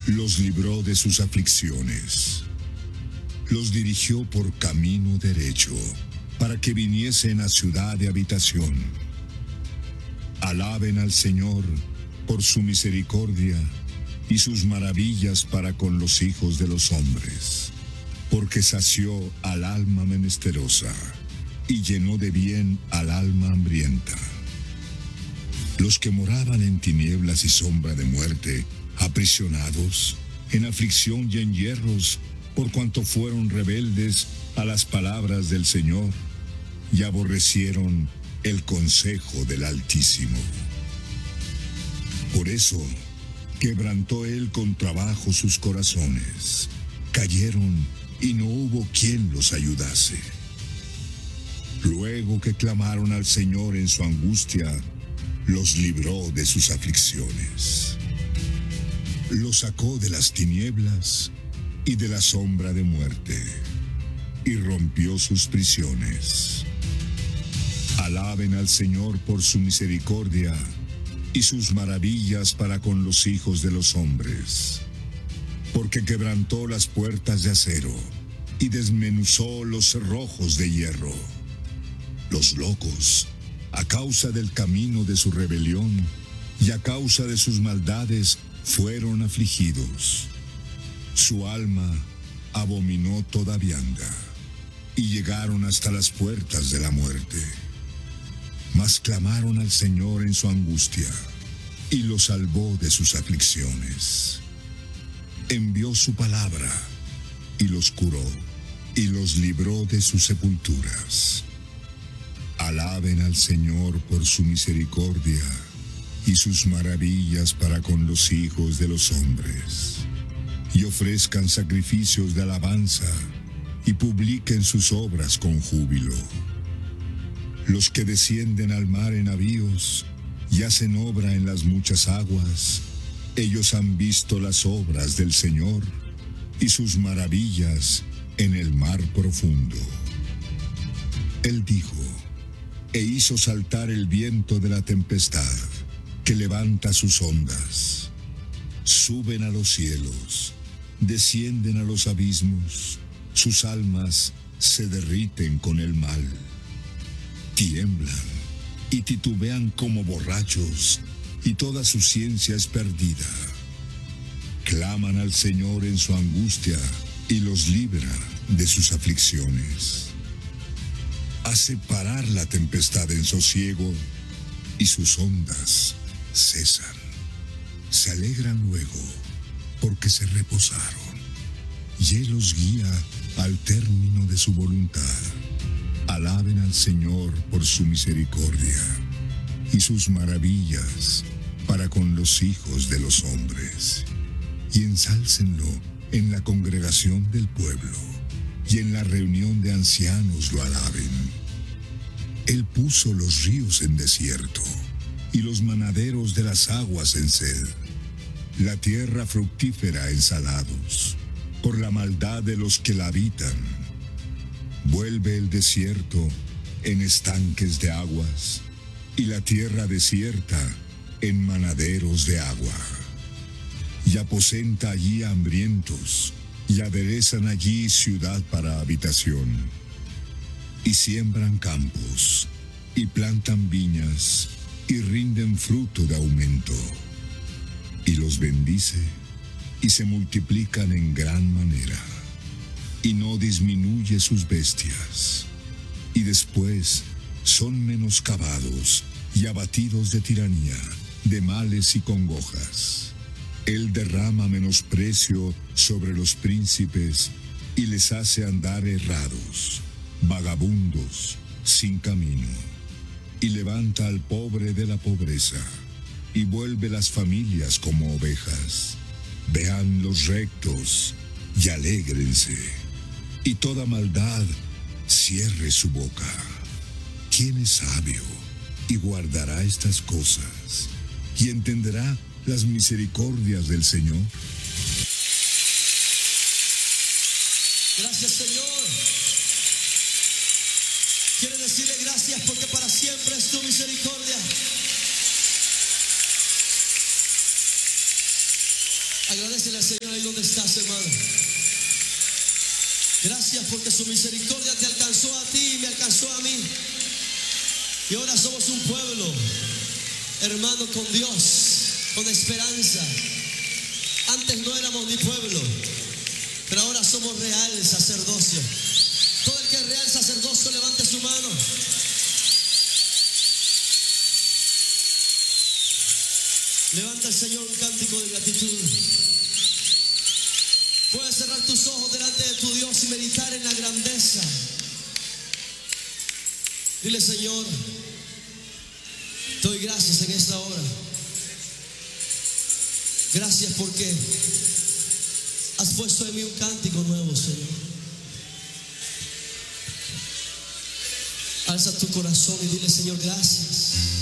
Los libró de sus aflicciones. Los dirigió por camino derecho, para que viniesen a ciudad de habitación. Alaben al Señor por su misericordia y sus maravillas para con los hijos de los hombres, porque sació al alma menesterosa y llenó de bien al alma hambrienta. Los que moraban en tinieblas y sombra de muerte, aprisionados, en aflicción y en hierros, por cuanto fueron rebeldes a las palabras del Señor y aborrecieron el consejo del Altísimo. Por eso, quebrantó él con trabajo sus corazones. Cayeron y no hubo quien los ayudase. Luego que clamaron al Señor en su angustia, los libró de sus aflicciones. Los sacó de las tinieblas y de la sombra de muerte, y rompió sus prisiones. Alaben al Señor por su misericordia y sus maravillas para con los hijos de los hombres, porque quebrantó las puertas de acero y desmenuzó los cerrojos de hierro. Los locos, a causa del camino de su rebelión y a causa de sus maldades, fueron afligidos. Su alma abominó toda vianda, y llegaron hasta las puertas de la muerte. Mas clamaron al Señor en su angustia, y los salvó de sus aflicciones. Envió su palabra, y los curó, y los libró de sus sepulturas. Alaben al Señor por su misericordia, y sus maravillas para con los hijos de los hombres. Y ofrezcan sacrificios de alabanza, y publiquen sus obras con júbilo. Los que descienden al mar en navíos y hacen obra en las muchas aguas, ellos han visto las obras del Señor y sus maravillas en el mar profundo. Él dijo, e hizo saltar el viento de la tempestad, que levanta sus ondas. Suben a los cielos, descienden a los abismos, sus almas se derriten con el mal. Tiemblan y titubean como borrachos, y toda su ciencia es perdida. Claman al Señor en su angustia, y los libra de sus aflicciones. Hace parar la tempestad en sosiego, y sus ondas cesan. Se alegran luego, porque se reposaron, y Él los guía al término de su voluntad. Alaben al Señor por su misericordia y sus maravillas para con los hijos de los hombres. Y ensálcenlo en la congregación del pueblo, y en la reunión de ancianos lo alaben. Él puso los ríos en desierto, y los manaderos de las aguas en sed, la tierra fructífera en salados, por la maldad de los que la habitan. Vuelve el desierto en estanques de aguas, y la tierra desierta en manaderos de agua. Y aposenta allí a hambrientos, y aderezan allí ciudad para habitación. Y siembran campos, y plantan viñas, y rinden fruto de aumento. Y los bendice, y se multiplican en gran manera, y no disminuye sus bestias. Y después son menoscabados y abatidos de tiranía, de males y congojas. Él derrama menosprecio sobre los príncipes y les hace andar errados, vagabundos, sin camino. Y levanta al pobre de la pobreza, y vuelve las familias como ovejas. Vean los rectos y alégrense, y toda maldad cierre su boca. ¿Quién es sabio y guardará estas cosas, y entenderá las misericordias del Señor? Gracias, Señor. Quiere decirle gracias porque para siempre es tu misericordia. Agradecele al Señor ahí donde estás, hermano. Gracias porque su misericordia te alcanzó a ti y me alcanzó a mí. Y ahora somos un pueblo, hermano, con Dios, con esperanza. Antes no éramos ni pueblo, pero ahora somos real sacerdocio. Todo el que es real sacerdocio, levante su mano. Levanta al Señor un cántico de gratitud. Puedes cerrar tus ojos delante de tu Dios y meditar en la grandeza. Dile: Señor, te doy gracias en esta hora. Gracias porque has puesto en mí un cántico nuevo, Señor. Alza tu corazón y dile: Señor, gracias.